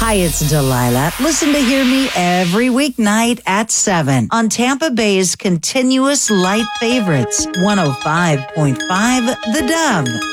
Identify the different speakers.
Speaker 1: Hi, it's Delilah. Listen to Hear Me every weeknight at 7 on Tampa Bay's continuous light favorites, 105.5 The Dove.